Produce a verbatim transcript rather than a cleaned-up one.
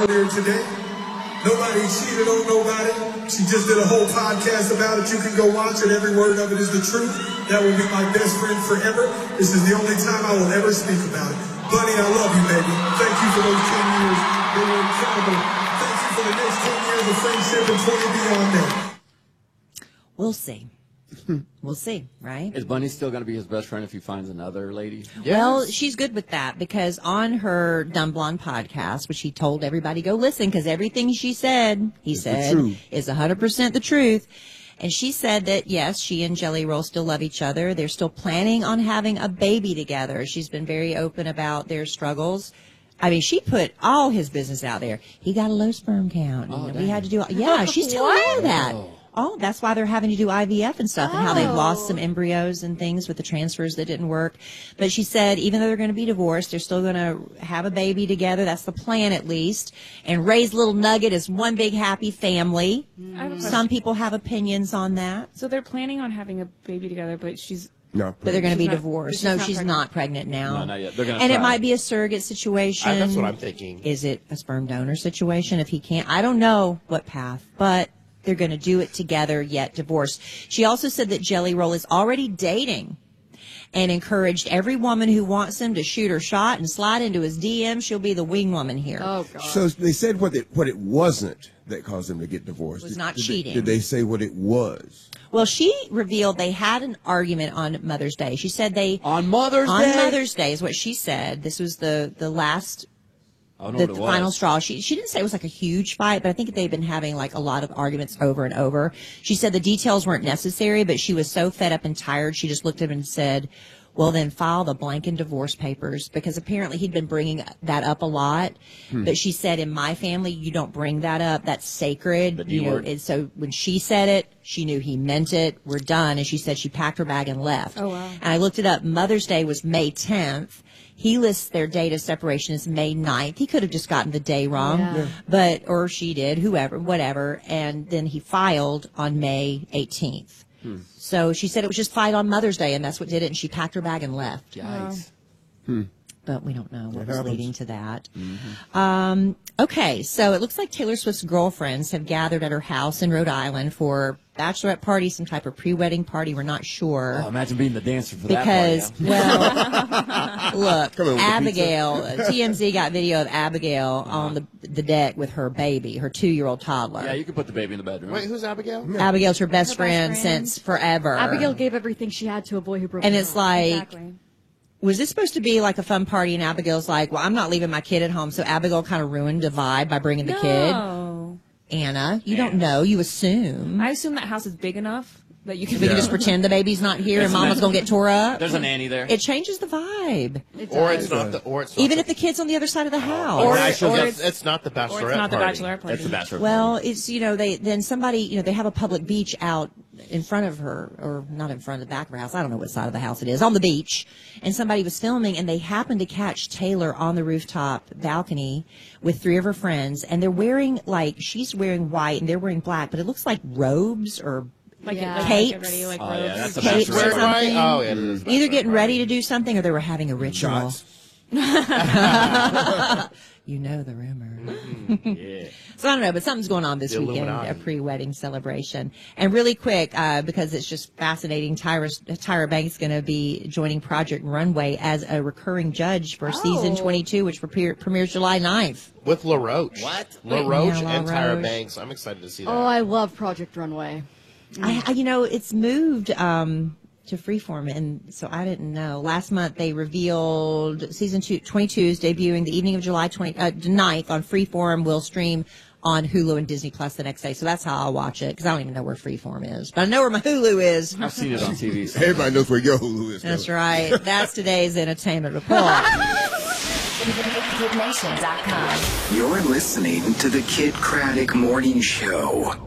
earlier today. Nobody cheated on nobody. She just did a whole podcast about it. You can go watch it. Every word of it is the truth. That will be my best friend forever. This is the only time I will ever speak about it. Bunny, I love you, baby. Thank you for those ten years. They were incredible. Thank you for the next ten years of friendship and twenty beyond that. We'll see. We'll see, right? Is Bunny still going to be his best friend if he finds another lady? Yes. Well, she's good with that because on her Dumb Blonde podcast, which he told everybody go listen because everything she said, he it's said, is one hundred percent the truth. And she said that, yes, she and Jelly Roll still love each other. They're still planning on having a baby together. She's been very open about their struggles. I mean, she put all his business out there. He got a low sperm count. Oh, we had to do, yeah, she's telling all that. Oh. Oh, that's why they're having to do I V F and stuff, oh. and how they've lost some embryos and things with the transfers that didn't work. But she said even though they're going to be divorced, they're still going to have a baby together. That's the plan, at least. And raise Little Nugget as one big happy family. Mm. Some people have opinions on that. So they're planning on having a baby together, but she's... No, but they're going to be not, divorced. She's no, not she's pregnant. not pregnant now. No, not yet. They're gonna and try. it might be a surrogate situation. I, that's what I'm thinking. Is it a sperm donor situation if he can't? I don't know what path, but... they're going to do it together, yet divorced. She also said that Jelly Roll is already dating and encouraged every woman who wants him to shoot her shot and slide into his D M. She'll be the wing woman here. Oh, God. So they said what it, what it wasn't that caused them to get divorced. It was did, not did cheating. They, did they say what it was? Well, she revealed they had an argument on Mother's Day. She said they... On Mother's on Day? On Mother's Day is what she said. This was the, the last... I know the, what it the was. final straw. She she didn't say it was like a huge fight, but I think they've been having like a lot of arguments over and over. She said the details weren't necessary, but she was so fed up and tired, she just looked at him and said, well, then file the blanket divorce papers, because apparently he'd been bringing that up a lot. Hmm. But she said, in my family, you don't bring that up. That's sacred. The D you know, word. and so when she said it, she knew he meant it. We're done. And she said she packed her bag and left. Oh, wow. And I looked it up. Mother's Day was May tenth. He lists their date of separation as May ninth. He could have just gotten the day wrong, Yeah. but, or she did, whoever, whatever. And then he filed on May eighteenth. Hmm. So she said it was just filed on Mother's Day, and that's what did it. And she packed her bag and left. Yikes. Hmm. But we don't know what That was happens. leading to that. Mm-hmm. Um, okay, so it looks like Taylor Swift's girlfriends have gathered at her house in Rhode Island for bachelorette party, some type of pre-wedding party. We're not sure. Oh, imagine being the dancer for Because, that party. well, look, Come on with the Abigail, T M Z got video of Abigail on the the deck with her baby, her two-year-old toddler. Yeah, you can put the baby in the bedroom. Wait, who's Abigail? Abigail's her best Her best friend friend. since forever. Abigail gave everything she had to a boy who broke And her it's heart. like, Exactly. was this supposed to be like a fun party? And Abigail's like, well, I'm not leaving my kid at home. So Abigail kind of ruined the vibe by bringing the kid. No. Anna, you don't know. You assume. I assume that house is big enough that you can... We can just pretend the baby's not here and mama's going to get tore up. There's a nanny there. It changes the vibe. It Or does. it's not the. Or it's not Even the, if the kid's on the other side of the house. Or, Or- actually, or it's, it's- it's not the bachelorette Or it's not the party. bachelorette party. It's the bachelor. Well, it's, you know, they, then somebody, you know, they have a public beach out in front of her, or not in front of the back of her house. I don't know what side of the house it is, on the beach. And somebody was filming, and they happened to catch Taylor on the rooftop balcony with three of her friends. And they're wearing, like, she's wearing white and they're wearing black, but it looks like robes or Like, Yeah. it, like Capes. get ready, like Oh, yeah, robes. that's the capes bachelorette or Where, party. right? something. Oh, yeah, it is Either getting bachelorette ready party. to do something or they were having a ritual. Shots. You know the rumor. Yeah. So I don't know, but something's going on this The weekend, Illuminati. a pre-wedding celebration. And really quick, uh, because it's just fascinating, Tyra, Tyra Banks going to be joining Project Runway as a recurring judge for season Oh. twenty-two, which premiere, premieres July ninth. With LaRoche. What? LaRoche Yeah, and Tyra LaRoche. Banks. I'm excited to see that. Oh, I love Project Runway. I, I, you know, it's moved um, to Freeform, and so I didn't know. Last month they revealed season two, twenty-two is debuting the evening of July twentieth, uh, ninth on Freeform. Will stream on Hulu and Disney Plus the next day, so that's how I'll watch it, because I don't even know where Freeform is. But I know where my Hulu is. I've seen it on T V. So. Everybody knows where your Hulu is. That's though. right. That's today's entertainment report. Kid Nation dot com. You're listening to the Kid Craddock Morning Show.